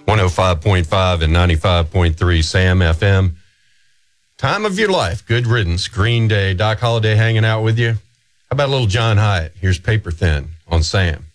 105.5 and 95.3 Sam FM. Time of your life. Good riddance. Green Day. Doc Holliday hanging out with you. How about a little John Hyatt? Here's Paper Thin on Sam.